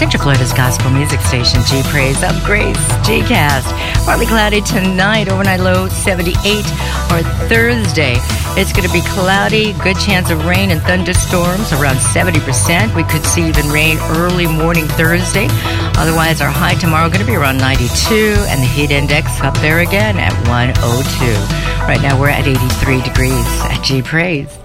Central Florida's gospel music station, G Praise of Grace, G-Cast. Partly cloudy tonight, overnight low 78. Or Thursday, it's going to be cloudy, good chance of rain and thunderstorms, around 70%. We could see even rain early morning Thursday. Otherwise, our high tomorrow going to be around 92, and the heat index up there again at 102. Right now, we're at 83 degrees at G Praise.